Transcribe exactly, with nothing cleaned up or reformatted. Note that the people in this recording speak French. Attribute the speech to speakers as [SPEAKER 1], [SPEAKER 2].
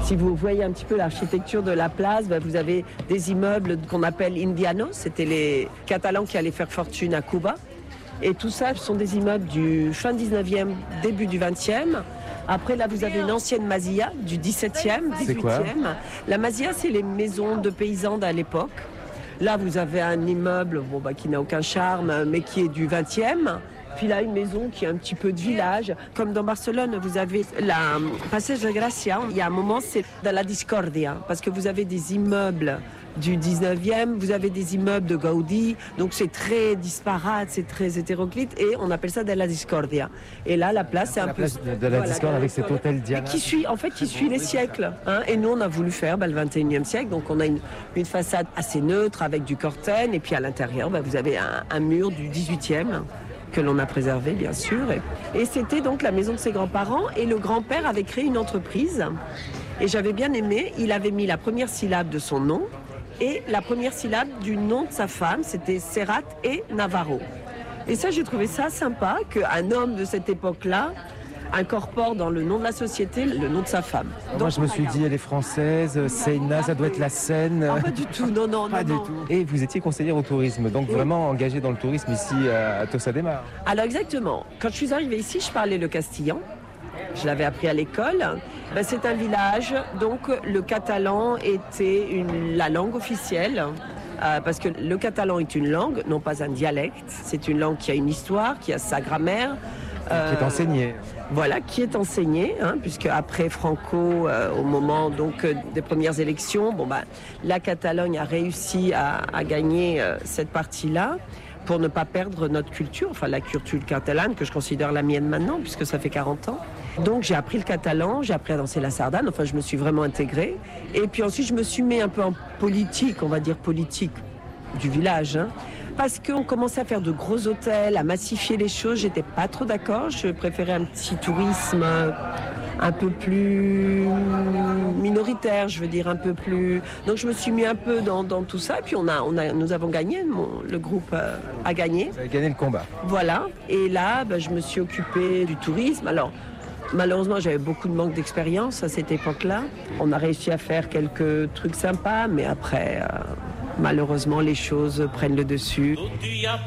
[SPEAKER 1] Si vous voyez un petit peu l'architecture de la place, ben vous avez des immeubles qu'on appelle Indianos, c'était les Catalans qui allaient faire fortune à Cuba. Et tout ça, ce sont des immeubles du fin dix-neuvième, début du vingtième. Après, là, vous avez une ancienne masía du dix-septième, dix-huitième. La masía, c'est les maisons de paysans d'à l'époque. Là, vous avez un immeuble bon, bah, qui n'a aucun charme, mais qui est du vingtième. Puis là, une maison qui a un petit peu de village. Comme dans Barcelone, vous avez la Passeig de Gracia. Il y a un moment, c'est dans la discordia, parce que vous avez des immeubles du dix-neuvième, vous avez des immeubles de Gaudí, donc c'est très disparate, c'est très hétéroclite, et on appelle ça de la discordia. Et là, la place, c'est un
[SPEAKER 2] la
[SPEAKER 1] peu...
[SPEAKER 2] place de, de la
[SPEAKER 1] voilà,
[SPEAKER 2] discorde avec cet hôtel Diana.
[SPEAKER 1] Qui suit, en fait, qui suit les siècles. Hein. Et nous, on a voulu faire bah, le vingt et unième siècle, donc on a une, une façade assez neutre avec du corten, et puis à l'intérieur, bah, vous avez un, un mur du dix-huitième, que l'on a préservé, bien sûr. Et, et c'était donc la maison de ses grands-parents, et le grand-père avait créé une entreprise. Et j'avais bien aimé, il avait mis la première syllabe de son nom, et la première syllabe du nom de sa femme, c'était Serrat et Navarro. Et ça, j'ai trouvé ça sympa, qu'un homme de cette époque-là incorpore dans le nom de la société le nom de sa femme.
[SPEAKER 2] Alors moi, je me suis dit, elle est française, Seina, ça doit être la Seine.
[SPEAKER 1] Ah, pas du tout, non, non,
[SPEAKER 2] pas
[SPEAKER 1] non.
[SPEAKER 2] du
[SPEAKER 1] non.
[SPEAKER 2] tout. Et vous étiez conseillère au tourisme, donc
[SPEAKER 1] Et...
[SPEAKER 2] vraiment engagée dans le tourisme ici à Tossa de Mar.
[SPEAKER 1] Alors exactement. Quand je suis arrivée ici, je parlais le castillan. Je l'avais appris à l'école. Ben, c'est un village, donc le catalan était une, la langue officielle. Euh, parce que le catalan est une langue, non pas un dialecte. C'est une langue qui a une histoire, qui a sa grammaire.
[SPEAKER 2] Euh, qui est enseignée.
[SPEAKER 1] Voilà, qui est enseignée, hein, puisque après Franco, euh, au moment donc euh, des premières élections, bon bah la Catalogne a réussi à, à gagner euh, cette partie-là pour ne pas perdre notre culture, enfin la culture catalane que je considère la mienne maintenant, puisque ça fait quarante ans. Donc j'ai appris le catalan, j'ai appris à danser la sardane, enfin je me suis vraiment intégrée. Et puis ensuite je me suis mis un peu en politique, on va dire politique du village, hein, parce qu'on commençait à faire de gros hôtels, à massifier les choses, j'étais pas trop d'accord, je préférais un petit tourisme un peu plus minoritaire, je veux dire un peu plus... Donc je me suis mis un peu dans, dans tout ça, et puis on a, on a, nous avons gagné, mon, le groupe euh, a gagné.
[SPEAKER 2] Vous avez gagné le combat.
[SPEAKER 1] Voilà, et là ben, je me suis occupée du tourisme, alors... Malheureusement, j'avais beaucoup de manque d'expérience à cette époque-là. On a réussi à faire quelques trucs sympas, mais après, euh, malheureusement, les choses prennent le dessus.